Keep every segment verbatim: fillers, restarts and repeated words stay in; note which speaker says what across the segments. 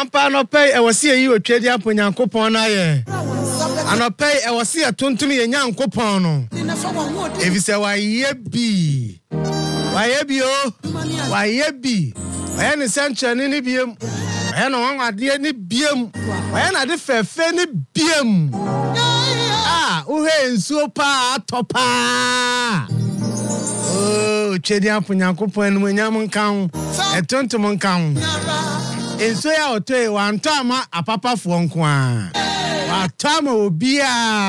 Speaker 1: Ampa no pay e wasi yi otwedi apo Nyankopon na ye. Anopay e wasi atontum ye Nyankopon no. Evise wa ye bi. Wa ye bi o. Wa ye bi. Wa ne sanche ni biem. Wa no wan ade ni biem. Wa na de fefe ni biem. Ah, uhe nsuo pa atopa. Oh, chedi apo Nyankopon no nyam nkan. Etontum nkan. Enso ya otoe wanto ama apapafo nko a. Watama obia.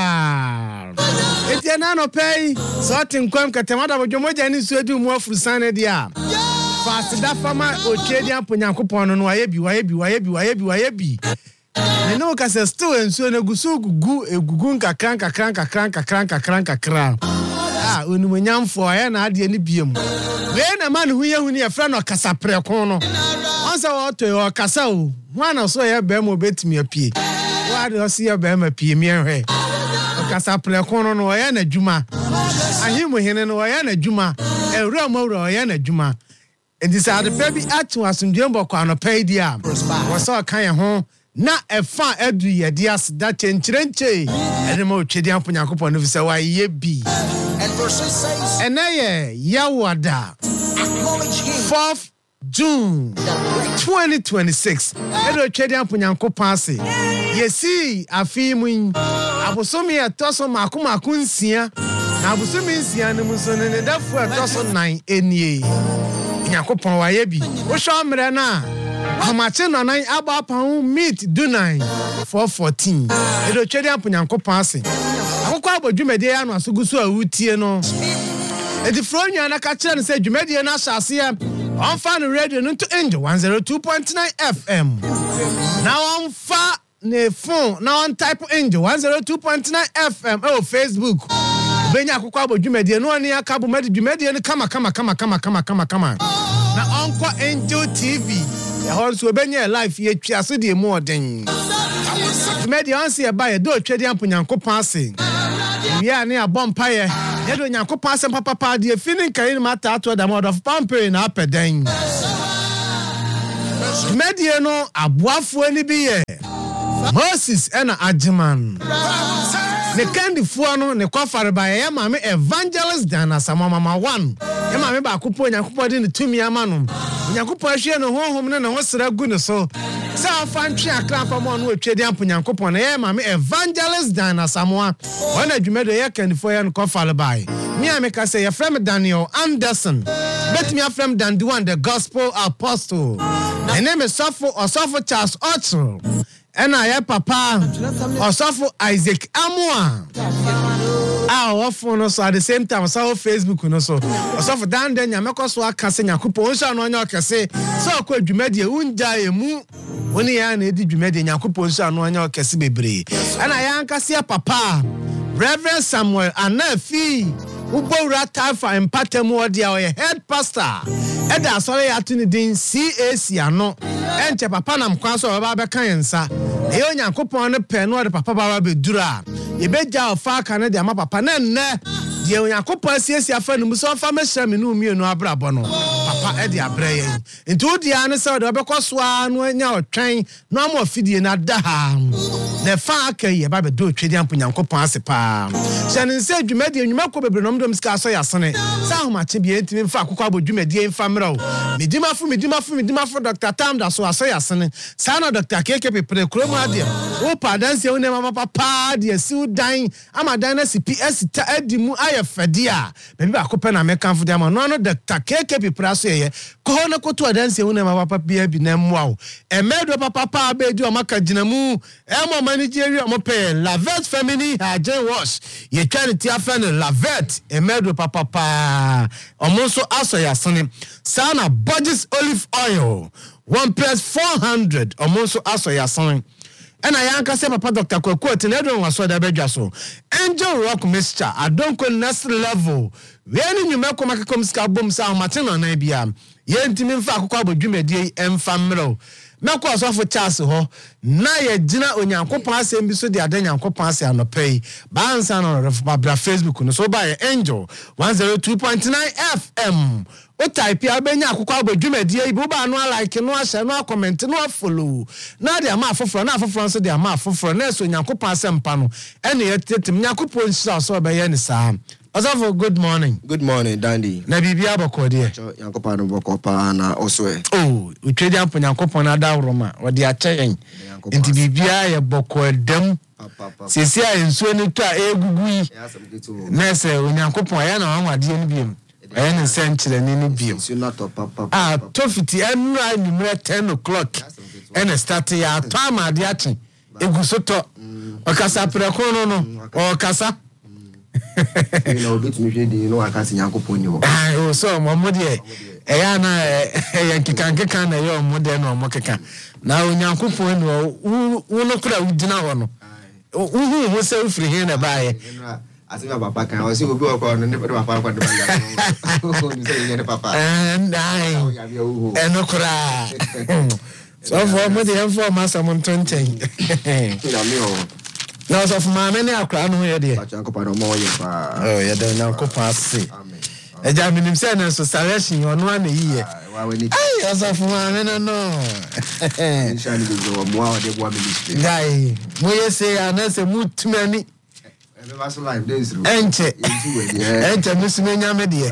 Speaker 1: Eti na no pay so tinkwam katemada bojomoja ni suedu mu afurusane dia. Fasida fama ochedi apo Nyankopon no waye bi waye bi waye bi waye bi waye bi. Ne no ka se still enso na gusu gugu egugu nkakran kakran kakran kakran kakran kakran. Ah, onumonyamfo ya na ade ni biem. We na man hu ye hu ni e fra no kasaprekon no. Onse wo to yo kasa o. Wana so ye be mo betimi apie. Wa de so ye be ma pie mi enhwe. Kasaprekon no wo ye na djuma. Ahimu hene no wo ye na djuma. Ewura mo wura wo ye na djuma. Enti sa de pe bi atu asundwe mbokwa no pe dia. Wo so kan ye ho na efa adu ye dia da chenchirenche. Ede mo twedi ampo Nyankopon no fi wa ye bi.
Speaker 2: And verses says,
Speaker 1: Eneye Yawada fourth June twenty twenty-six. Edo twedi ampo Nyankopon ase. Yesi afimu abosomi etoso mako mako nsia. Na abosomi nsia ne muso ne dafu etoso nine enie. Nyankopon wa ye bi. Wo hwa mre na amache no nine aba pan meet do nine four fourteen. Edo twedi ampo Nyankopon ase. Akoko abodwumede ya no asogusu awutie no. Edi fronwa na ka kire ne se dwumede na asase ya. On fan radio no to Angel one oh two point nine F M. Now on fa ne phone, now on type Angel one oh two point nine F M oh Facebook. Benya akoko abodwumede no ani akabo mede dwumede no kama kama kama kama kama kama kama. Na on kwa Angel T V. E horso benya live ye twa so de mu oden. Dwumede on se e ba ye do twedi ampo Nyankopon ase. Ya ne abompa ye ye do Nyankopon ase papa pa de finin kan ni mata ato da mod of pamper na apeden. Dwumede no aboafo ni bi ye Moses ena Ajiman. Ne kandifuo no ne kwafare ba ye maame Evangelist Dana Sama mama one. Ye maame ba akopɔ Nyankopon de ne tumi ama no. Nyankopon ahwe no honhom ne ne ho sra gu ne so. Sa fantwe akra fa mo no atwedi ampo Nyankopon na ye maame Evangelist Dana Samoa. Ona dwumedo ye kandifuo ye no kwafare ba ye. Me ameka say ye frem Daniel Anderson. Bet me frem Dan the one the gospel apostle. My name is Sofo Osofo Charles Otro. Ena ye papa Osofo Isaac Amua. Ah, ofo no so at the same time so Facebook no so. Osofo Dan den nyameko so aka se Nyankopon so no anya okese. So akwa dwumade unja emu. Woni ya na edi dwumade Nyankopon so no anya okese bebre. Ena ya ankase papa Reverend Samuel Anafi Ubowura Tafa empatemu odia o head pastor. Eda asore ya tuni din C A C ano. Enche papa nam kwan so baba be kan yensa. E yo Nyankopon ne pe no de papa baba be dura. Ye beja ofa aka ne de ama papa na nne. De Nyankopon asiesie afa no muso fa mehra me no mienu abrabo no. Papa e de abre yen. Nti odi ane se de obekoso anu anya otwen no am ofidie na da ha. Ne fa aka ye ba be do twedi ampo Nyankopon asepa. Se ne se dwumade enwuma ko bebre no mdom ska so yasene. Sa homache bi entimi mfa akoko abodwumade emfa mrawo. Medimafu medimafu medimafu Doctor Tamda so aso yasene. Sa na Doctor Keke pepre kromu ade. O padanse wo ne mama papa de siu dan ama dan na sipi esita adimu aye fede a. Bebi ba ko pe na mekanfo de ama no no Doctor Keke pepre so ye. Ko na ko to adanse wo ne mama papa bia bi na mwa o. Emedo papa pa be di o maka ginamu. Emo Nigeria mo pe Lavet Family Hygiene Wash. Ye charity afan Lavet emedo papa pa. Omo so aso yasene. Sana Budget Olive Oil one plus four hundred omo so aso yasene. Ena yanka se papa Doctor Kwaku Tenedo waso da bedwa so. Angel Rock Mixture adonko next level. We ni nyume ko makekom ska bom sa mateno na bia. Ye ntimi mfa akoko abodwumedie emfa mreo. Meko Osofo Charles ho na ye gina Onyankopon asem bi so de ade Nyankopon ase anopei ba ansa no refabra Facebook no so ba ye Angel one oh two point nine F M o type ya benya akukwa abadwumadie ibo ba no like no ahye no comment no follow na de ama afoforo na afoforo so de ama afoforo na so Nyankopon asempa no ene yetetem Nyankopon hira so obeye ne saa Osafo good morning
Speaker 3: good morning Dandy
Speaker 1: na bibia abokode
Speaker 3: Nyankopon no bokopa na oswe
Speaker 1: oh utwedi ampo Nyankopon na dawroma wode akyɛn enti bibia ye bokodam sisi a ensuo ni to a egugu yi na se Nyankopon ya na wanwade ni biem I ain't essential and any view. Ah, Tofiti, and I knew ten o'clock and I started your time at the action. It was so top. Or Casa Precono or Casa.
Speaker 3: You know, bit me, you know, I can't see Uncle Ponyo.
Speaker 1: I saw Mammodia. Ayana, Yankee can get kind of your modern or Mokaka. Now, Yanko Ponyo, who no could have dinner one. Who was so free here by. I think Papa can also go on and never Papa. And I and no cry. So for me, the info master Montonte. No, so for my many are crown here, dear. Oh, you don't know, Copas. A German himself, so selection on one year. I also for my men, no. Guy, we say, unless a mood too many. Enche enche musimenya medie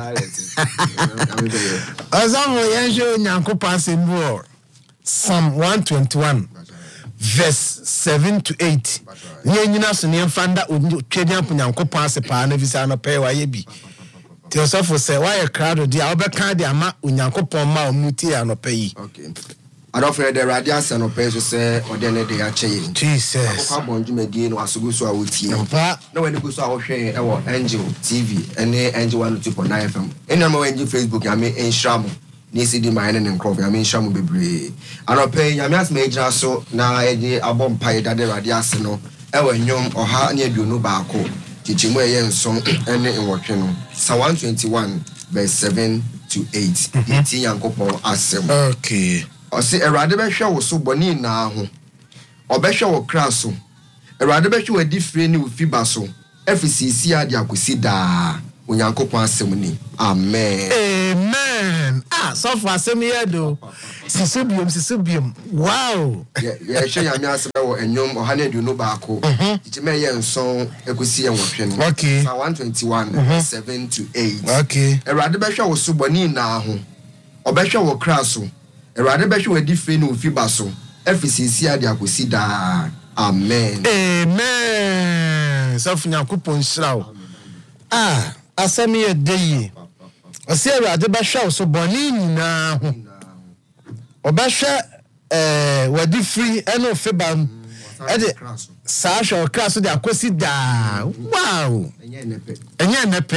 Speaker 1: Ozamo yenjo Nyankopon sembo Psalm one twenty-one verse seven to eight nyina so ne mfanda twedi ampo Nyankopon asepa na visa no pay waye bi ti osofo se waye crowd dia obeka dia ma Nyankopon ma omuti anopa yi
Speaker 3: okay I don't feel the radiance and opes say or then they are changing.
Speaker 1: Jesus.
Speaker 3: I want you again was to go so I would see. No, when you go so I will share our Angel T V and Angel one two point nine F M. And I'm on Facebook, I mean, in Shamu. Nisi di mine and coffee, I mean, Shamu be I don't pay Yamias major so now I did a bomb pie that the radiance no. Ever nyom or ha near you no barco. Teaching way and song and in watching. Psalm one twenty-one, verse seven to eight. Eighteen young couple asem.
Speaker 1: Okay.
Speaker 3: I say Erade be hwe wo so boni na ho obehwe wo kra so Erade be hwe wadi fire ni ofiba so efisisi ade akosi da Onyankopon asem ni amen
Speaker 1: amen ah so for asem here do sisubium sisubium wow
Speaker 3: yeah yeah hwe yame asem wo enyom ohane du no baako itime ye nson ekosi ye wotwe no
Speaker 1: okay
Speaker 3: one twenty-one seven to eight
Speaker 1: okay
Speaker 3: Erade be hwe wo so boni na ho obehwe wo kra so Erade be hwe wadi fire ni ofiba so efisisi ade akosi da amen
Speaker 1: amen so for Nyankopon hira ah asemi ye dey ose Erade be hwe so boni nyina ho obehwe eh wadi free eno ofiba e de sa hwe okra so de akosi da wow enye nepe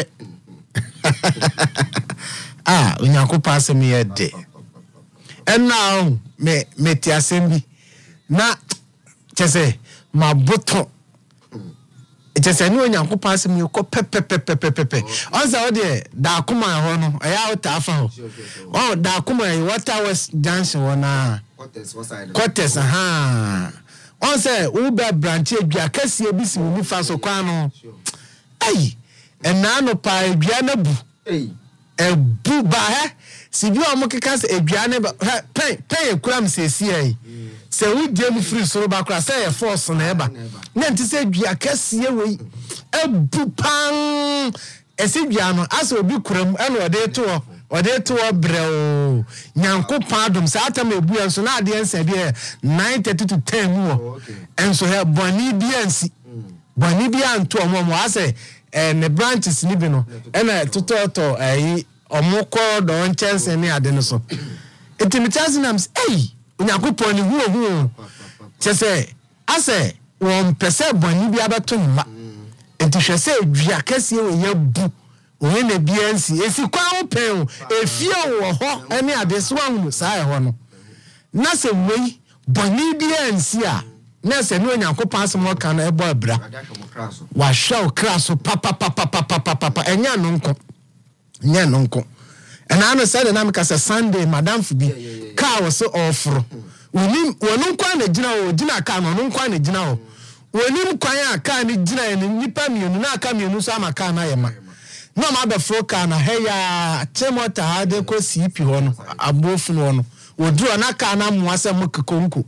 Speaker 1: ah Nyankopon asemi ye dey and now me me ti asembi na chese ma boto chese ni Onyankopon asemi ko pepepepepepe onza o de da akoma ho no eya o ta afa ho oh da akoma e water west junction wona quarters ha onse u be branch edua kase ebisi mu fa so kwa no ai ena no pa edua na bu ei ebu ba he sibi o mo keka se eduane ba pen pen ekuram sesi ai se we die mu free so ba kra se e force na eba na nti se dua kase we ebu pan ese dua no aso obi kuram e no ode to ode to breo Nyankopon adom sa atam ebu enso na ade ensa de nine thirty to ten mu enso he boni bia nsi boni bia nto omo mo ase ne branches ni bi no e na tototo ai omukọ don chance ni ade no so etimitazi nam ei Onyankopon ni hu hu chese ase won pese boni bi abeto nma etihwese edua kase we ya bu onye na bia nsi esi kwa open efie wo ho ani ade so anwu saa ho no na se wei boni bia nsi a na se ni Onyankopon asemo ka na ebo abra wa hwa kraso papa papa papa papa enya no nko nya no nko ena no said na meka se Sunday madam fubi car was so ofro woni wonu kwa na gina o gina car no no kwa na gina o woni kwan a car ni gina ni nipa mienu na aka mienu so ama car na yema no ma be froka na heya chemota ha de ko C P ho no abofu no no woduro na ka na mo asem kekonko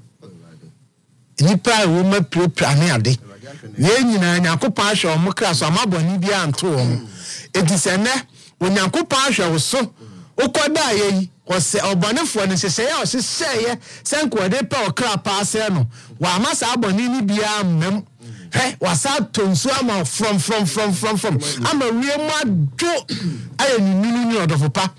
Speaker 1: nipa wo ma prepare ne ade ye nyina nyakopa ahwe o mo kra so amaboni bia anto wo edisene onyakopa ahwe wo so ukoda ye ose obonefo ne hyehyɛ ya ɔhyehyɛ senko de pa okra pa ase no wa amasa aboni ni bia mmem he wasa tonsu ama from from from from from ama wie mu adwo aye ninu ni odofo pa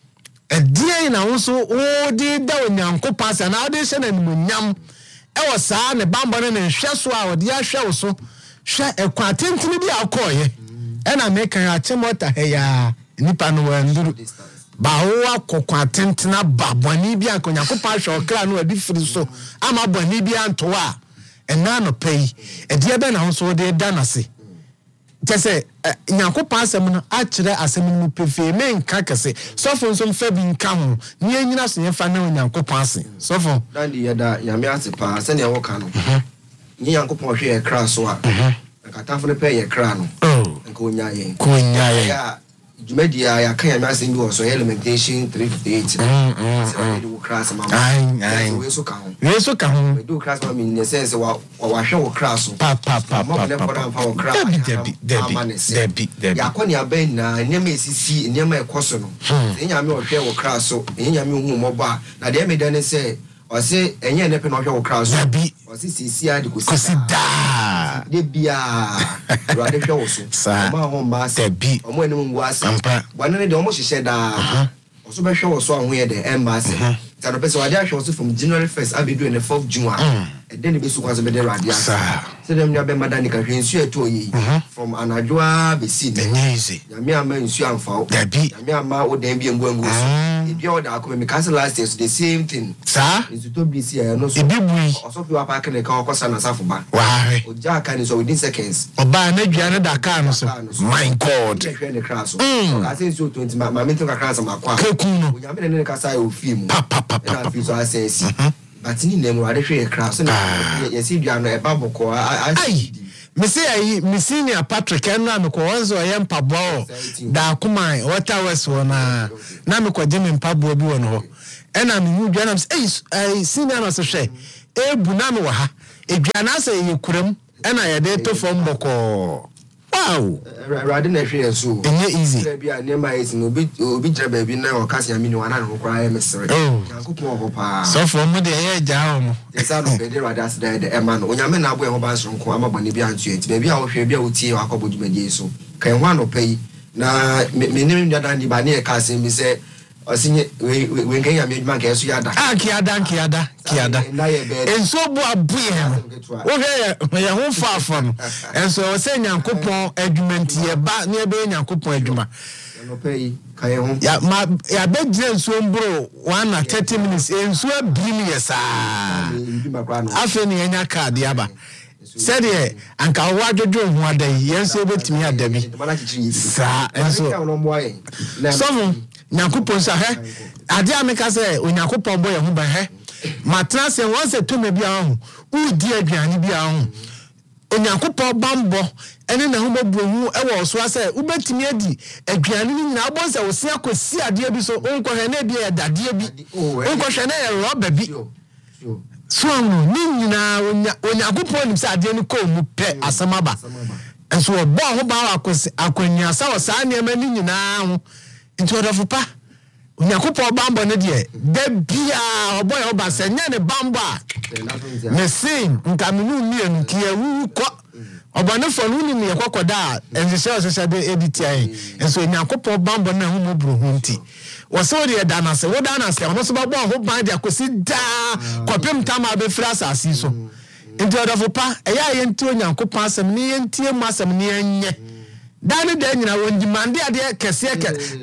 Speaker 1: edie na wo so wo de da onyankopa ase na wo de hye na nimonyam e wo saa ne bambo ne hwɛ so a wo de ahwɛ wo so hwɛ ekwa tentini bi akɔye e na me kan achemota he ya nipa no wa nduru bawo akokwa tentena baboni bi ankonyakopa hwe okra no adi firi so ama boni bi anto a ena no pay e de be na ho so de danase tese nyakopa asem no a kire asem no pefe me nka kese sofo nso mfa bi nka ho ne anyina so ye fa na nyakopa ase sofo
Speaker 3: dandi yeda yame ase pa se ne wo ka no nyi nyakopa hwe ye kra so a nkatafo ne pe ye kra no nka onya ye
Speaker 1: ko onya ye
Speaker 3: Jumedia, I can't imagine you also elementation three fifty-eight. I do class, mamma. I we so count. We so count. We do class, mamma, in the sense of our show class. Papa, papa, papa, crack. Debbie, Debbie, Debbie, Debbie. Yakonia Ben, near me see, near my cousin. In your share class, so in your new mobile. Now, they may then say, or say, and you're never not your class. Debbie, or see, I could sit down. Debbie, rather show so. My home mass, Debbie, or when was. One of the almost she said, ah, also by show so where the embassy. That person was also from January first, I'll be doing the fourth June. And then the best was a better idea. So them never Madanica can see to ye from Anajua be seen. Yamia man, you am found. Yamia ma would then be in Gwengo. If you're the castle last year, the same thing. Sir, is to be here. No, so also you are packing a car, Cosan and Safuba. Why? Jack and so within seconds. Or by a Jana Dacanos. My God, I think so twenty. My mental class of my car. We have been in a casa of film. Papa, so I say, but in them, I share a class. You see, you are a bubble core. I Missy, Missinia Patrick, and Namuko, I am Pabo, da Kumai, what I was one, Namuko Jim and Pabo Buono. And I'm new Janams, I see none as a share. Eh, Bunamaha, if Janasa you couldn't, and I had it from Boko. Wow, rather share so easy. Be near my age, no bit, be baby now, or Cassia Mino, and I don't cry, Mister. Oh, so from the air down. The sound of the Radas there, the Eman, when you're not wearing a from Kwama Bonibian to it, maybe I'll share your tea or a couple of Mediaso. Can one pay? Now, me name that by near Cassie, me say, or sing it when I made my guess. Yada, Kiada, Kiada, Kiada, and so Boab, okay, my home far from, and so I say, young coupon, argument here, but near being a coupon, Juma. Yeah, my yeah, bed so bro, one at thirty minutes, and so a billion, sir. I feel in your car, the other. Said ye, and Kawajo one day, yes, able to me at Debbie. Sir, and so some Nakupon Sahe, Adia make us say, when Nakupon boy who by her, Matras and once a two may be on, who dear Granny be on. Onyankopon bambo ene na homo brohu e wo so ase ubetimiadi aduane na abonse wo se akosi ade bi so onkohwe na bi edade bi onkohwe na e roba bi so anu ni nyina onyankopon nim se ade ni ko mu pe asamaba enso obo ho ba akosi akwanya sa wo sa ne ma ni nyina ho nti odofo pa onyankopon bambo ne de da bia obo ye oba se nya ne bambo a mesin nkaminu mi enki ewu ko obanefo no ni me kokoda ense se se de editai enso onyankopon bambo na hu mobro hu nti wo se wo de danase wo danase ono so babo ho ban de akosi da kopem tama be fra asasi so nti odofo pa eya ye nti onyankopon asem ni ye ntie mu asem ni enye dane da nyina won dimande ade kese ke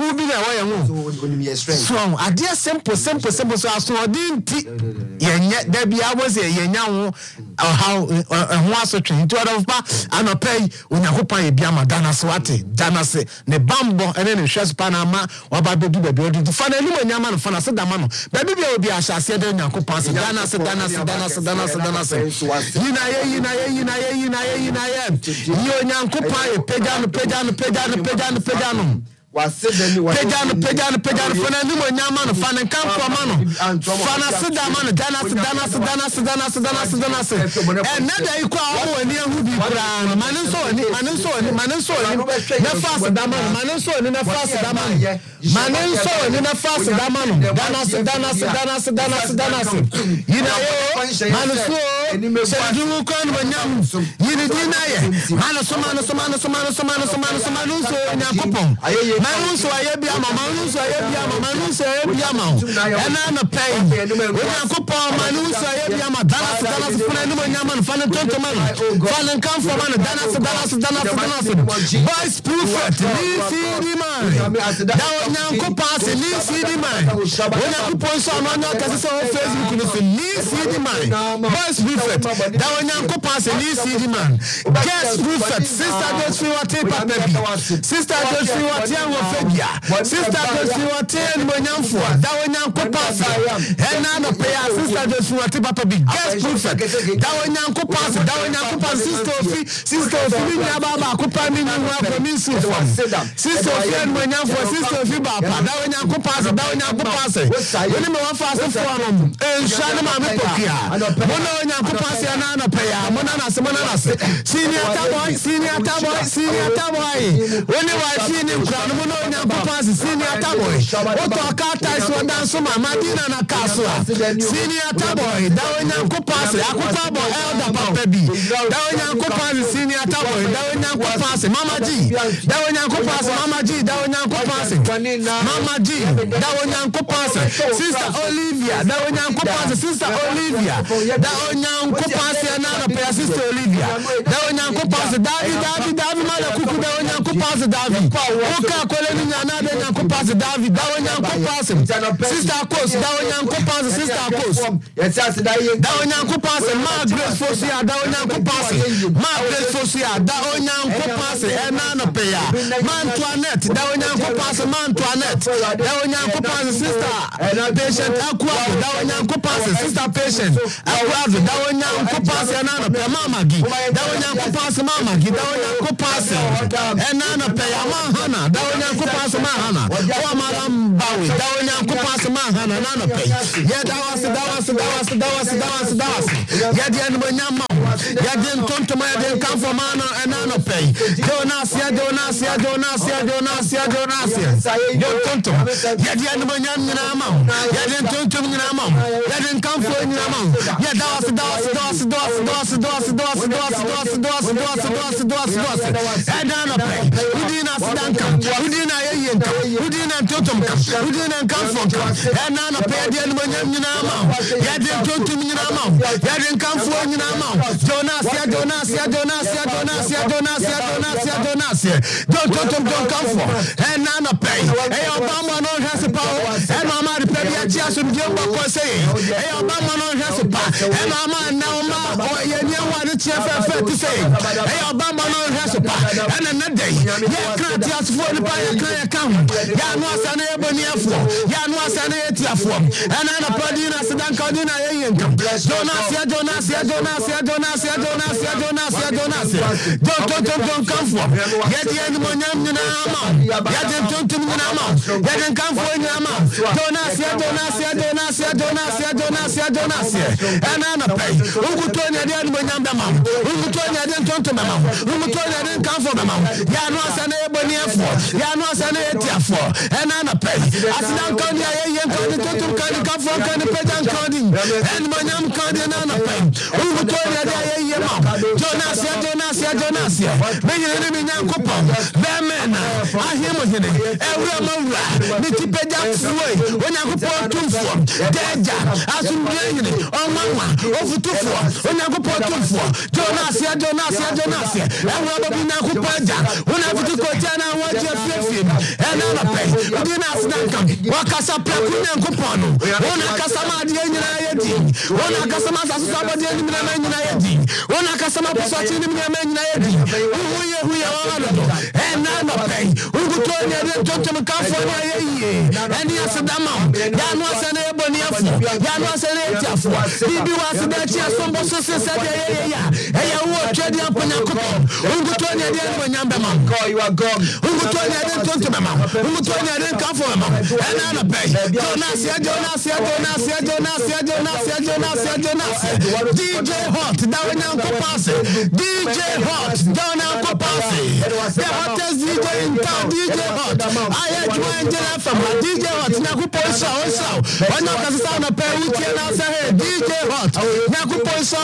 Speaker 1: hu bi na wa ye hu so ade simple simple simple so aso odinti yenye da bia wo se yenya ho how ho asotwe nti odo pa anopai onyakopan e bia madana se wate dana se ne bambo ene ne hwes pa na ma oba bedu baby odi fa na limu nyama no fa na se dama no baby bia obi ahyase de onyakopan se dana se dana se dana se dana se dana se yina ye yina ye yina ye yina ye yina ye yi onyakopan e pega no pega no pega no pega no pega no Pejano, pejano, pejano, fana ni mo nyama no fana kampo ma no fana sida ma no dana dana dana dana dana dana se e na da iko awo ni ehu bi kura no mane so ni mane so ni mane so ni na fast da ma no mane so ni na fast da ma no mane so ni na fast da ma no dana dana dana dana dana se yina yo mane so se du ko no nyam yini dina ye mane so mane so mane so mane so mane so mane so mane so nyakopon Manu so aye bia ma manu so aye bia ma manu so aye bia ma ena na pay onyankopon manu so aye bia ma dana se dana se funa ni mo nyama no fana tonto man fana kan fo man dana se dana se dana se dana se boys prophet ni si di man da onyankopon se ni si di man onyankopon so no nya kase so Facebook no se ni si di man boys prophet da onyankopon se ni si di man guest prophet sister just fi what papa sister just fi what Fegia, sister Josie Watin Monyamfo, Dawanyanko and no pay sister Josie Watin Papa be guest prophet, Dawanyanko Pass, Dawanyanko sister, sister Baba, Kupani, sister Fian Monyamfo, sister Fibapa, Dawanyanko Pass, Dawanyanko Pass, when you want fast for them, and Shana Mapokia, Mono Pass and Anna Paya, Monanas, Monanas, senior taboy, senior taboy, senior taboy, when you are seeing him. No nyankopon senior taboy oto akata iso danso ma madina na kaswa senior taboy da nyankopon akota boy elder papa bi da nyankopon senior taboy da nyankopon mama ji da nyankopon mama ji da nyankopon mama ji da nyankopon sister Olivia da nyankopon sister Olivia da nyankopon na na pe sister Olivia da nyankopon David David David mala kuku da nyankopon David oka koleni nyana de nyankopon David da nyankopon sister Kos da nyankopon sister Kos da nyankopon ma Grace Fosia da nyankopon ma Grace Fosia da nyankopon ena no pe ya ma Antoinette da nyankopon ma Antoinette da nyankopon sister patient akwa da nyankopon sister patient akwa da nyankopon ena no pe mama gi da nyankopon mama gi da nyankopon ena no pe ya ma hana da nyankopon ma hana o maram bawe da nyankopon ma hana na no pe ye da was da was da was da was da was da was ye de no nyama ye de ntonto ma ye de kan for mana ena no pe donasia donasia donasia donasia donasia yo ntonto ye de no nyam nyina ma ye de ntonto nyina ma ye de kan for nyina ma ye da was da was da was da was da was da was da was da was da was da was da was da was da was ena no pe udina sidanka udina ye yenka udina ntonto mka udina kan for ena no pe ye de no nyam nyina ma ye de ntonto nyina ma ye de kan for nyina ma donasia donasia donasia donasia donasia donasia donasia don't don't don't come for and nana pay hey Obama no has a power and mama the pay ya chia so die mbo ko say hey Obama no has a power and mama na ma o ye nya wa the chia fe fe to say hey Obama no has a power and na day ya kra ti asfo ni pa ya kra ya kan ya no asana e boni afo ya no asana e ti afo and nana padina sedan kadina ye yenkam donasia donasia donasia donasia donasia donasia donasia don't don't don't don't come for get the animal nyam nyina ma get them don't to nyina ma get them come for nyina ma donasia donasia donasia donasia donasia donasia and ana pay unguto nya the animal nyam da ma unguto nya the don't to ma unguto nya the come for ma ya no asana e boni afo ya no asana e ti afo and ana pay asidan kan ya ye kan the don't kan come for kan pedan kan and manyam kan na na pay unguto nya the ye ma donasia donasia donasia benyere ni nyankopon bemena ahimo hene ewura mawura ni tipeja fuwe onyankopon tumfo deja asumdie hene onwanwa ofutufo onyankopon tumfo donasia donasia Jonas, and Robert Nakupaja, when I put Kotana, what you feel, and I pay. We didn't ask them, Wakasa Plakuna Kupano, one Akasama, the United, one Akasama, somebody in the United, one Akasama, Satin in the United, who we are, and I'm a pay. We go to the California, and yes, Dama, Yan was an Ebony, Yan was an Etiafo, Bibi was the Chia Sombo said, hey, I walk to the Apanaco, who go to the Yambama, you are gone, who go to the Mama, who go to the California, and I'm a pay. Donasia, Donasia, Donasia, Donasia, Donasia, Donasia, Donasia, D J Hot, down in Uncle Passy, D J Hot, down in Uncle Passy, the hottest D J in town, D J Hot. I had you and Jenna from D J Hot, Nakupo Shaw, so why not the sound of Perry and I say, D J Hot, Nakupo Shaw,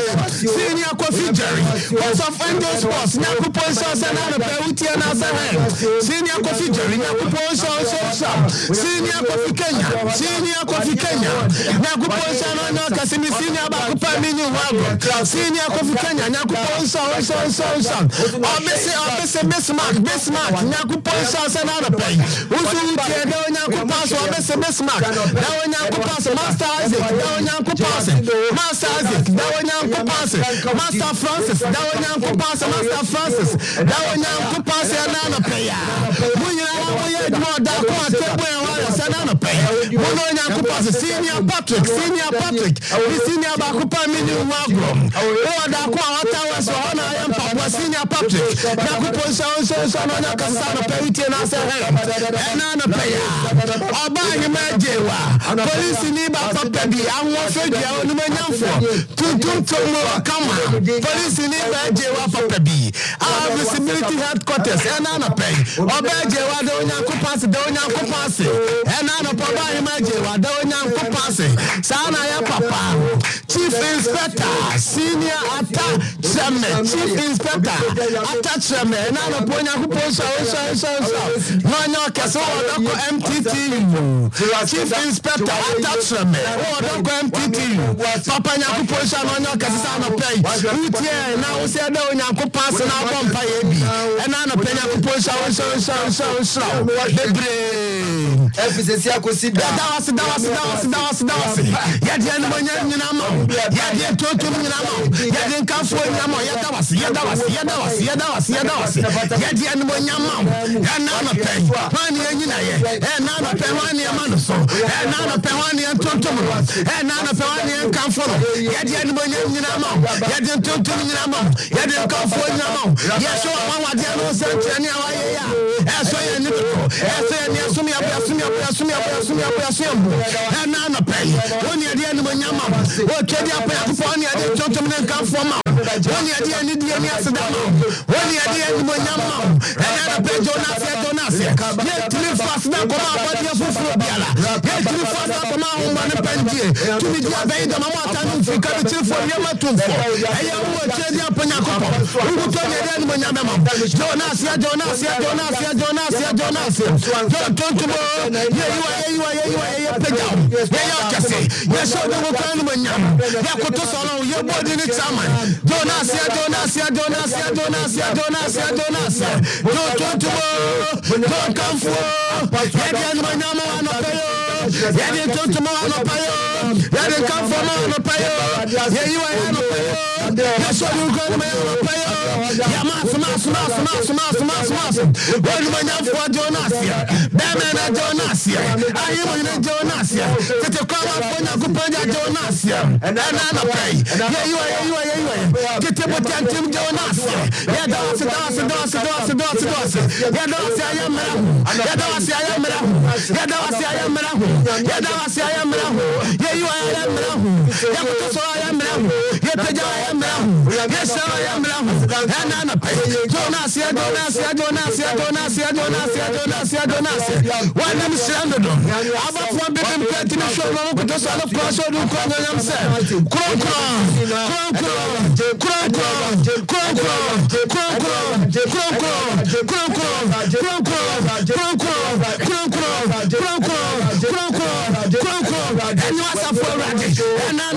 Speaker 1: Senior Coffee Jerry, what's of Angel Sports, Nakupo Shaw, and I Perry and I say, Senior Coffee Jerry, Nakupo Shaw, Senior Coffee Kenya, Senior Coffee Kenya, Nakupo Shaw, no Cassini, Senior Bakupa, Minu Wago, Senior Coffee Kenya, Nakupo Shaw, so, so, so, or Miss Bismarck, Bismarck, Nakupo Shaw, and I pay. Who's who can do Nakupas or Miss Bismarck? Now Nakupas, Master Isaac, now Nakupas, Master Isaac, now Nakupas, Master Francis, now Nakupas, Master Francis, now Nakupas, and Nana Paya. We are more dark, Sanana Pay. Mono Nakupas, Senior Patrick, Senior Patrick, Senior Bakupa Minu Wagrom. Oh, Dakwa, Ottawa, so I am Papa, Senior Patrick, Nakupo, so, so, so, Nakasana, Perry, and I say, and Nana Paya. Oba Himajewa, Police in Iba Papi, I want to be on the Manyanfo, to do to come. Police in Iba Jewa Papi, our visibility headquarters, and Nana Pay. Oba Jewa, Donya Kupasi, Donya Kupasi, and Nana Papa Himajewa, Donya Kupasi, Sana ya Papa, Chief Inspector, Senior Attachment, Chief Inspector, Attachment, and Nana Ponya Kuposa, so, so, so, no, no, Kaso, M T T, Chief Inspector, Attachment, oh, M T T, Papa Nyakuposha, no, Kasana Pay, Utia, now we say, no, Nyakupas, and our Bumpy, and Anna Penakuposha, so, so, so, so, the brain. Efficiency, I could see that. That was, that was, that was, that was, that was. Yet, Yanamo, yet, yet, two to Minamo, yet, in Kafu, Yamo, yet, that was, yet, that was, yet, that was, yet, that was, yet, that was, yet, Yanamo, Yamo, and Anna Pay, Pania, and Nana Pewani Amanoso, and Nana Pewani and Tontomo, and Nana Pewani and Kamforo, yet Yanamo, yet in Tontomo, yet in Kamforo, yes, so I want to know something, as I am Nico, as I am Yasumi, Yasumi, Yasumi, Yasumi, Yasumi, and Nana Pay, one year the end of Yamam, or Kedia Payaponi, and Tontomo and Kamforo, one year the end of Yasadamo, one year the end of Yamam, and Nana Pay Jonas, Jonas, yet live fast now, come out, but you're for Biala, yet live fast now, come out, man, and Penji, to be the Abay, the Mamma, and for Capital for Yamatum, I am watching the Panaco, who told me then when Yamam, Jonas, Jonas, Jonas, Jonas, Jonas, don't talk to me, yeah, you are, you are, you are, you are, down, yeah, you can say, yes, so they will call me Yam, Yakuto, your body in its time, Jonas, Jonas, Jonas, Jonas, Jonas, Jonas, don't talk to me, don't come for, yeah, my name on a payo, yeah, they talk to me on a payo, yeah, they come for me on a payo, yeah, you are on a payo, yes, so you call me on a payo, yeah, mass, mass, mass, mass, mass, mass, mass, what do I have for Jonas here? Batman and Jonas here, I am in Jonas here, to the call up when I could put Jonas here, and then I'm a pay, yeah, you are, you are, you are, get him with Tim Jonas here, yeah, that's it, that's it, that's it, that's it, that's it, that's it, yeah, that's it, I am, yeah, that's it, I am, yeah, that's it, I am, yeah, that's it, I am, yeah, you are, I am, yeah, that's what I am, yeah, I am, yes, I am, and I'm a pay, Jonas here, Jonas here, Jonas here, Jonas here, Jonas here, Jonas here, Jonas here, one name is Shandon, about one big and petty show, but just all of course, I don't call them self, Kron Kron, Kron Kron, Kron Kron, Kron Kron, Kron Kron, Kron Kron, Kron Kron, Kron Kron, Kron Kron, Kron Kron, Kron Kron, Kron Kron, Kron Kron, and you are for radish, and I'm a pet,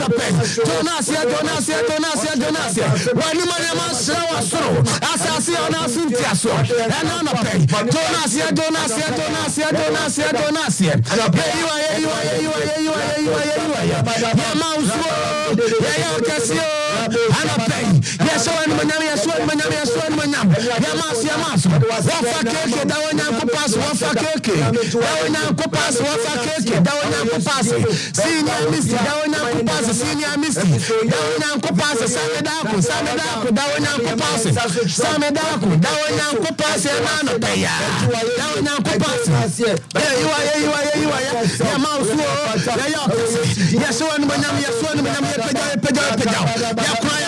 Speaker 4: Jonasia, Jonasia, Jonasia, Jonasia. When you man show us through, as I see on our Cynthia, so and on a pay. Jonasia, Jonasia, Jonasia, Jonasia, Jonasia. You are, you are, you are, you are, you are, you are, you are. Your mouse, yeah, Cassio, and a pay. Yes, so and Manam, yes, so and Manam, yes, so and Manam. Yamas, Yamas, Wafa Cake, Dawana Copas, Wafa Cake, Dawana Copas, Wafa Cake, Dawana Copas, Senior Misty, Dawana Copas, Senior Misty, Dawana Copas, Samedaku, Samedaku, Dawana Copas, Samedaku, Dawana Copas, and Anapaya, Dawana Copas. Yeah, you are, you are, you are, Yamas, yes, so and Manam, yes, so and Manam, Pedal, Pedal,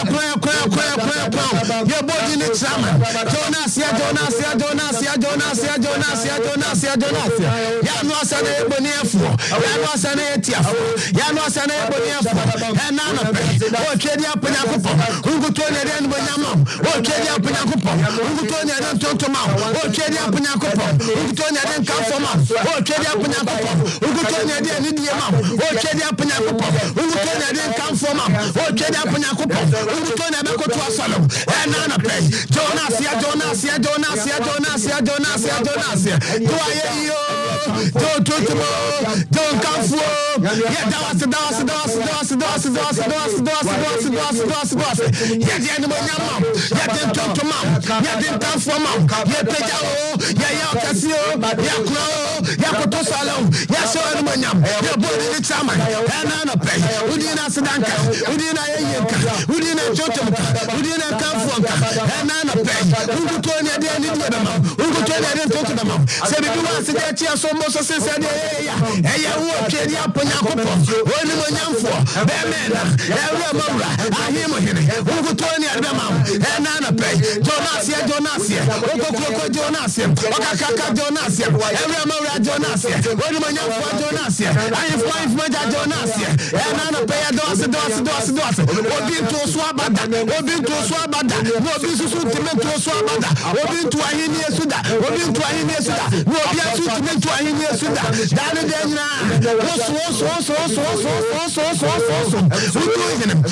Speaker 4: your body in its salmon. Jonasia, Jonasia, Jonasia, Jonasia, Jonasia, Jonasia, Jonasia. Yanos and Eboniafo, Yanos and Etiafo, Yanos and Eboniafo, and Nana, or Kedia Pinacopo, who could turn it in Bonamam, or Kedia Pinacopo, who could turn it in Tontomam, or Kedia Pinacopo, who could turn it in Calfamam, or Kedia Pinacopo, who could turn it in Indiamam, or Kedia Pinacopo, who could turn it in Calfamam, or Kedia Pinacopo, who could turn it to a salon, and Nana Pay, Jonasia, Jonasia, Jonasia, Jonasia, Jonasia, Jonasia, do I hear you? Don't do tomorrow, don't come for. Yeah, that was the dos, dos, dos, dos, dos, dos, dos, dos, dos, dos, dos. Yeah, the animal, mom. Yeah, didn't talk to mom. Yeah, didn't come for mom. Yeah, Pedro. Yeah, yeah, Cassio. Yeah, Crow. Yeah, Coto Salon. Yeah, so animal, yeah, body in the chairman. And Nana Pay. Udina Sadanka. Udina Yanka. Udina Jotomka. Udina Kamfonka. And Nana Pay. Who could turn your day into the mom? Who could turn your day into the mom? Said if you want to get here, so most of us said, yeah, yeah, yeah, who carry up on your couple. Only one young for. Bemena. Every mother. I hear me. Who could turn your mom? And Nana Pay. Jonasia, Jonasia. Oko Jonasia. Okaka Jonasia. Every mother Jonasia. Only one young for Jonasia. I am five Major Jonasia. And Nana Pay a dos, dos, dos, dos. Obin to Swabada. Obin to Swabada. No business to Swabada. Obin to Ahinia Suda. Obin to Ahinia Suda. No business to Ahinia Suda. Dana Dana. So, so, so, so, so, so, so, so, so, so. Who doing him?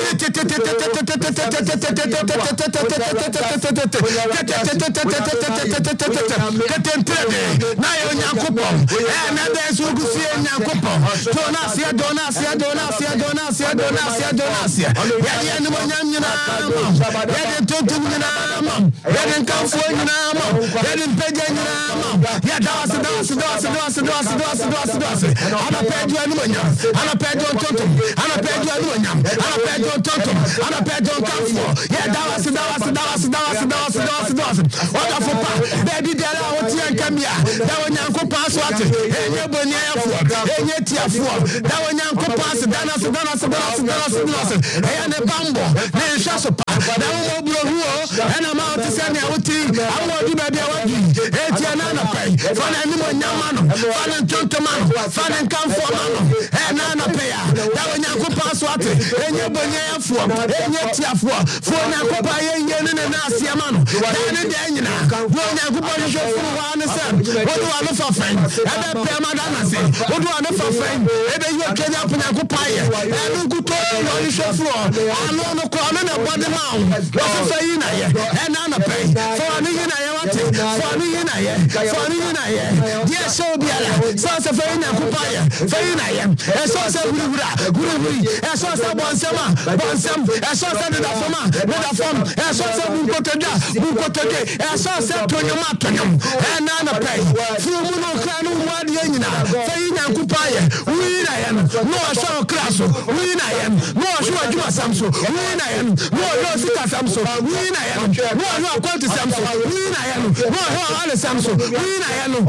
Speaker 4: Donasia, Donasia, Donasia, Donasia, Donasia, Donasia. Yeah, no one, you know, yeah, they took to you now, yeah, they come for you now, yeah, they pay you now, yeah, that's a dance, dance, dance, dance, dance, dance, dance. I'm a pay you aluminum, I'm a pay you totum, I'm a pay you aluminum, I'm a pay you totum, I'm a pay you come for, yeah, that was, that was, that was, that was, that was, that was, that was. Wonderful, baby, there are what you come here, that one young pass what, and you're born here for, and yet you're for, that one young pass, then I said, then I said, then I said, then I said, then I said, and a bambo, then Shasapa, that one will and I'm out to send out tea, I want you, baby, I want you, Etiana Pay, Fan Animal Yamano, Fan and Tontomano, Fan and Camfomano, and Nana Paya, that one young pass what, and you're born here for, and yet you're for, for Nakopa, and Nasiamano, and then you know, when I go on show for one son, what do I look for friend? And then Pamadana say, what do I look for friend? And then you can up in Akupaya, and look good on the show floor, I know no corner about the mount, what's the saying? And Nana Pay, for a million I want it, for a million I am, for a million I am, dear so be a source of Faina Kupaya, Faina I am, a source of Gura, Guru, a source of Bonsama, Bonsam, a source of the Fama, the Fam, a source of Bukotada, Bukotage, a source of Tonyomatonum, and Nana Pay, Fumuno Kanu Wadiana, Faina Kupaya, we I am, no Shaw Crasso, we I am, no Shua Juma Samso, we I am, no Rosita Samso, we I am, no no Quanti Samso, we I am, no Ale Samso, we I am, no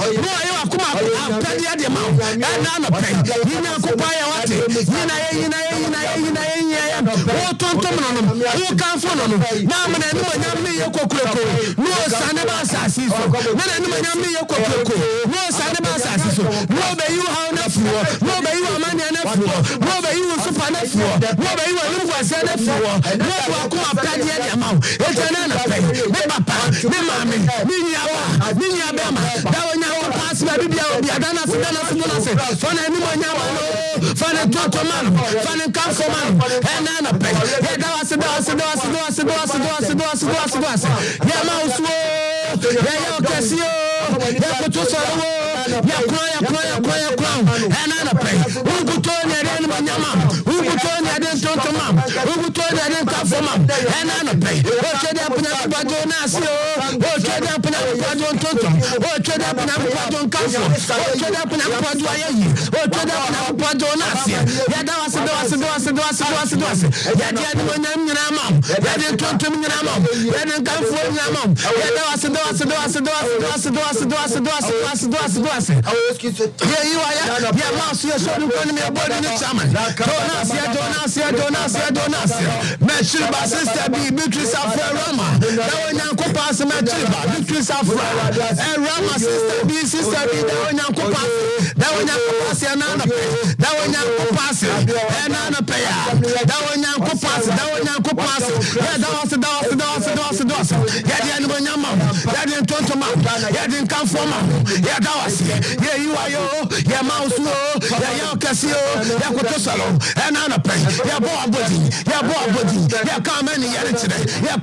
Speaker 4: Yakuma, Padia de Mount, and Nana Pay, Yina Kupaya Wati, Yina, Yina, Yina, Yina, Yina, oh Tontomanum, who come from them, Naman and Yami Yoko, no Sanaba Sassiso, no Yami Yoko, no Sanaba Sassiso, no by you how enough, no by you a man enough, no by you super enough, no by you a little was enough, no Yakuma Padia de Mount, it's an Nana Pay, me papa, me mammy, me yawa, me yabama, that one now pass by the Adana Sudana Sudana, for anyone, Fane toto man, fane kamfo man, ena na pe. Ya da wase da wase da wase da wase da wase da wase da wase da wase da wase. Ya ma uswo, ya ya okesio, ya kutu soro, ya kwa ya kwa ya kwa ya kwa. Ena na pe. Unguto ni ade manyama, unguto ni ade toto man, unguto ni ade kamfo man. Ena na pe. O chede apuna kwajo nasio, o chede apuna kwajo toto, o chede apuna kwajo kamfo, o chede apuna kwajo ayeyi, o chede apuna kwajo nasia. Ya da wase da wase da wase da wase da wase da wase. Ya di ade manyam nyina mam, ya di toto nyina mam, ya di kamfo nyina mam. Ya da wase da wase da wase da wase da wase da wase da wase da wase da wase da wase da wase. Yeah, you are ya. Yeah, mouse, you're showing me a body in the chairman. Donasia, Donasia, Donasia, Donasia. Metriba, sister B, Beatrice Afra Rama. That one yanko pass, Metriba, Beatrice Afra. And Rama, sister B, sister B, that one yanko pass. That one yanko pass, and Nana pay. That one yanko pass, and Nana pay. That one yanko pass, that one yanko pass. Yeah, that was the dance, the dance, the dance, the dance. Yeah, the animal yamam. That didn't turn to mouth. Yeah, didn't come from mouth. Yeah, that was it. Yeah, you are yo. Yeah, mouse, yeah, yeah, Cassio, yeah, Cotosalo, and Anna Pay, yeah, boy, body, yeah, boy, body, yeah, come any year today, yeah,